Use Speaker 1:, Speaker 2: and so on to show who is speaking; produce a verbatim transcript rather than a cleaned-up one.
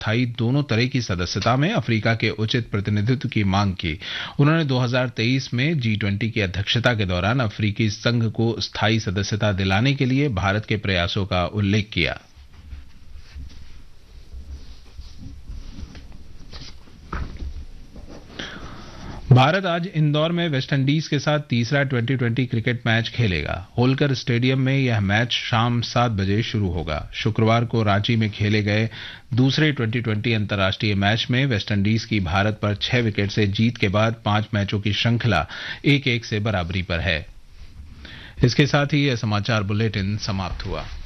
Speaker 1: स्थायी दोनों तरह की सदस्यता में अफ्रीका के उचित प्रतिनिधित्व की मांग की। उन्होंने दो हज़ार तेईस में जी ट्वेंटी की अध्यक्षता के दौरान अफ्रीकी संघ को स्थायी सदस्यता दिलाने के लिए भारत के प्रयासों का उल्लेख किया। भारत आज इंदौर में वेस्टइंडीज के साथ तीसरा ट्वेंटी ट्वेंटी क्रिकेट मैच खेलेगा। होलकर स्टेडियम में यह मैच शाम सात बजे शुरू होगा। शुक्रवार को रांची में खेले गए दूसरे ट्वेंटी ट्वेंटी अंतर्राष्ट्रीय मैच में वेस्टइंडीज की भारत पर छह विकेट से जीत के बाद पांच मैचों की श्रृंखला एक एक से बराबरी पर है। इसके साथ ही यह समाचार बुलेटिन समाप्त हुआ।